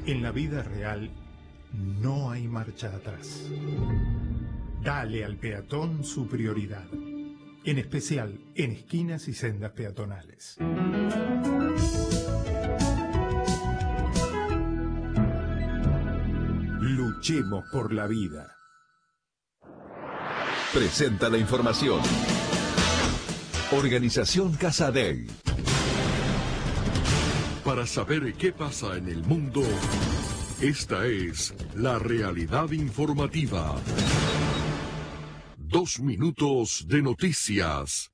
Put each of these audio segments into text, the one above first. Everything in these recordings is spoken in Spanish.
En la vida real no hay marcha atrás. Dale al peatón su prioridad, en especial en esquinas y sendas peatonales. Luchemos por la vida. Presenta la información. Organización Casa Dei. Para saber qué pasa en el mundo, esta es la realidad informativa. 2 minutos de noticias.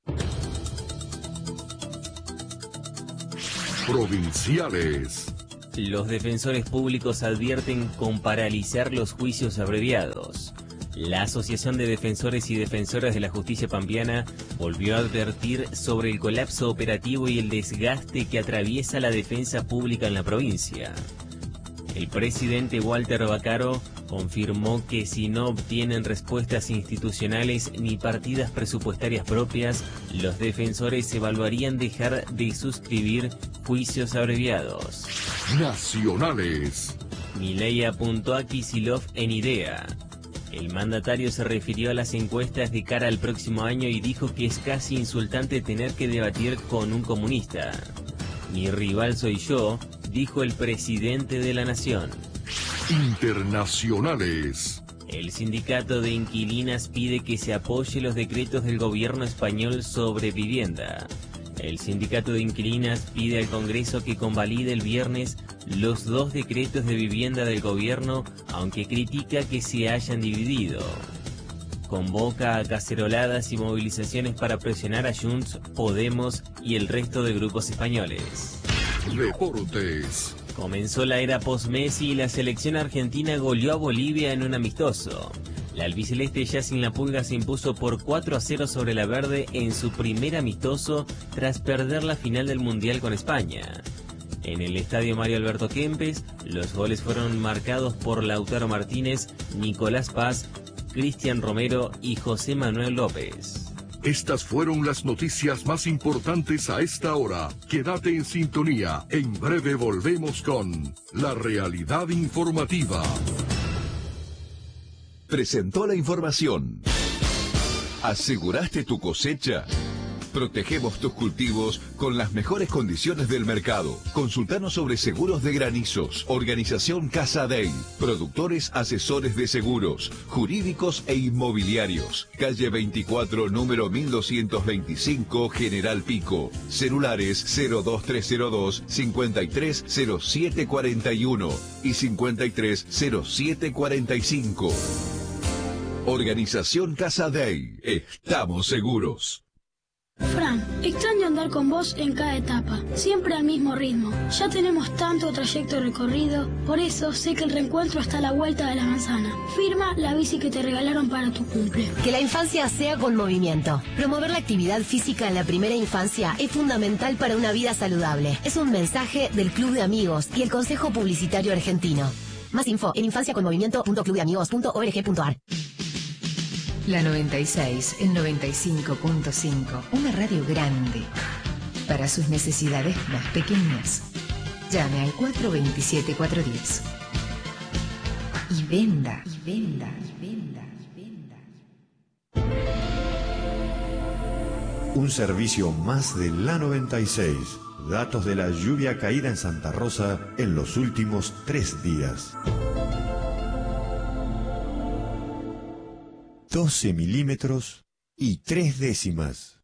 Provinciales. Los defensores públicos advierten con paralizar los juicios abreviados. La Asociación de Defensores y Defensoras de la Justicia Pampeana volvió a advertir sobre el colapso operativo y el desgaste que atraviesa la defensa pública en la provincia. El presidente Walter Vaccaro confirmó que si no obtienen respuestas institucionales ni partidas presupuestarias propias, los defensores evaluarían dejar de suscribir juicios abreviados. Nacionales. Milei apuntó a Kicillof en IDEA. El mandatario se refirió a las encuestas de cara al próximo año y dijo que es casi insultante tener que debatir con un comunista. Mi rival soy yo, dijo el presidente de la nación. Internacionales. El sindicato de inquilinas pide que se apoye los decretos del gobierno español sobre vivienda. El sindicato de inquilinas pide al Congreso que convalide el viernes los 2 decretos de vivienda del gobierno, aunque critica que se hayan dividido. Convoca a caceroladas y movilizaciones para presionar a Junts, Podemos y el resto de grupos españoles. Deportes. Comenzó la era post-Messi y la selección argentina goleó a Bolivia en un amistoso. La albiceleste ya sin la pulga se impuso por 4-0 sobre la verde en su primer amistoso tras perder la final del Mundial con España. En el estadio Mario Alberto Kempes, los goles fueron marcados por Lautaro Martínez, Nicolás Paz, Cristian Romero y José Manuel López. Estas fueron las noticias más importantes a esta hora. Quédate en sintonía. En breve volvemos con la realidad informativa. Presentó la información. ¿Aseguraste tu cosecha? Protegemos tus cultivos con las mejores condiciones del mercado. Consultanos sobre seguros de granizos. Organización Casa Dei. Productores asesores de seguros, jurídicos e inmobiliarios. Calle 24, número 1225, General Pico. Celulares 02302 530741 y 530745. Organización Casa Dei. Estamos seguros. Fran, extraño andar con vos en cada etapa, siempre al mismo ritmo. Ya tenemos tanto trayecto recorrido, por eso sé que el reencuentro está a la vuelta de la manzana. Firma la bici que te regalaron para tu cumple. Que la infancia sea con movimiento. Promover la actividad física en la primera infancia es fundamental para una vida saludable. Es un mensaje del Club de Amigos y el Consejo Publicitario Argentino. Más info en infanciaconmovimiento.clubdeamigos.org.ar. La 96, el 95.5, una radio grande para sus necesidades más pequeñas. Llame al 427-410. Y venda, y venda, y venda, y venda. Un servicio más de la 96. Datos de la lluvia caída en Santa Rosa en los últimos 3 días. 12 milímetros y 3 décimas.